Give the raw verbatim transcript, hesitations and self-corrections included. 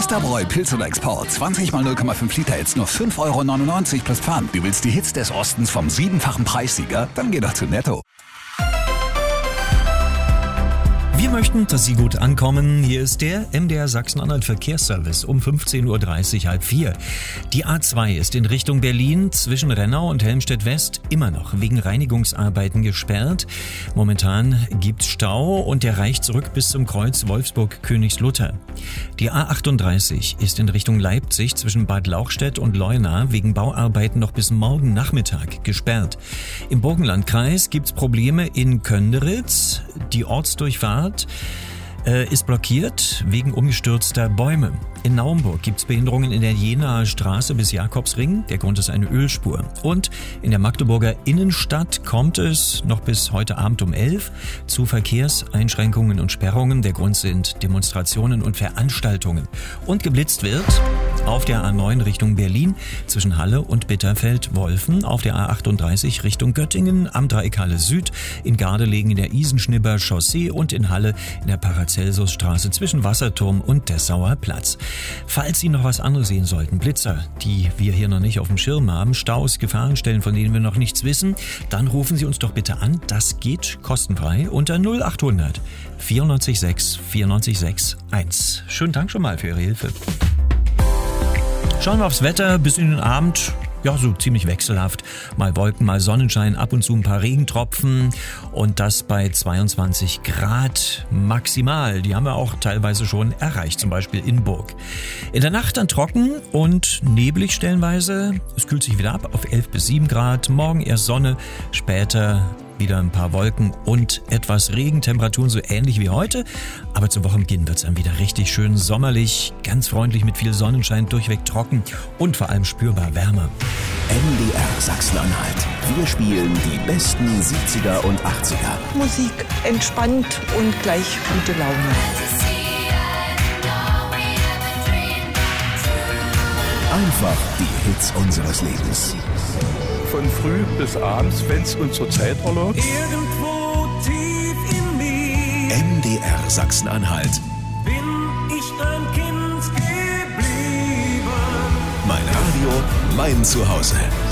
Osterbräu Pilz oder Export. zwanzig mal null Komma fünf Liter, jetzt nur fünf Euro neunundneunzig plus Pfand. Du willst die Hits des Ostens vom siebenfachen Preissieger? Dann geh doch zu Netto. Wir möchten, dass Sie gut ankommen. Hier ist der M D R Sachsen-Anhalt Verkehrsservice um fünfzehn Uhr dreißig, halb vier. Die A zwei ist in Richtung Berlin zwischen Rennau und Helmstedt-West immer noch wegen Reinigungsarbeiten gesperrt. Momentan gibt's Stau und der reicht zurück bis zum Kreuz Wolfsburg-Königslutter. Die A achtunddreißig ist in Richtung Leipzig zwischen Bad Lauchstädt und Leuna wegen Bauarbeiten noch bis morgen Nachmittag gesperrt. Im Burgenlandkreis gibt's Probleme in Könderitz. Die Ortsdurchfahrt äh, ist blockiert wegen umgestürzter Bäume. In Naumburg gibt es Behinderungen in der Jenaer Straße bis Jakobsring. Der Grund ist eine Ölspur. Und in der Magdeburger Innenstadt kommt es noch bis heute Abend um elf zu Verkehrseinschränkungen und Sperrungen. Der Grund sind Demonstrationen und Veranstaltungen. Und geblitzt wird auf der A neun Richtung Berlin zwischen Halle und Bitterfeld-Wolfen, auf der A achtunddreißig Richtung Göttingen, am Dreieck Halle Süd, in Gardelegen in der Isenschnibber Chaussee und in Halle in der Paracelsusstraße zwischen Wasserturm und Dessauer Platz. Falls Sie noch was anderes sehen sollten, Blitzer, die wir hier noch nicht auf dem Schirm haben, Staus, Gefahrenstellen, von denen wir noch nichts wissen, dann rufen Sie uns doch bitte an. Das geht kostenfrei unter null achthundert vierundneunzig sechs vierundneunzig sechs eins. Schönen Dank schon mal für Ihre Hilfe. Schauen wir aufs Wetter bis in den Abend. Ja, so ziemlich wechselhaft. Mal Wolken, mal Sonnenschein, ab und zu ein paar Regentropfen und das bei zweiundzwanzig Grad maximal. Die haben wir auch teilweise schon erreicht, zum Beispiel in Burg. In der Nacht dann trocken und neblig stellenweise. Es kühlt sich wieder ab auf elf bis sieben Grad. Morgen erst Sonne, später wieder ein paar Wolken und etwas Regen. Temperaturen so ähnlich wie heute. Aber zum Wochenbeginn wird es dann wieder richtig schön sommerlich, ganz freundlich mit viel Sonnenschein, durchweg trocken und vor allem spürbar wärmer. M D R Sachsen-Anhalt. Wir spielen die besten siebziger und achtziger. Musik entspannt und gleich gute Laune. Einfach die Hits unseres Lebens. Von früh bis abends, wenn es unsere Zeit erlaubt. Irgendwo tief in mir M D R Sachsen-Anhalt. bin ich ein Kind geblieben. Mein Radio, mein Zuhause.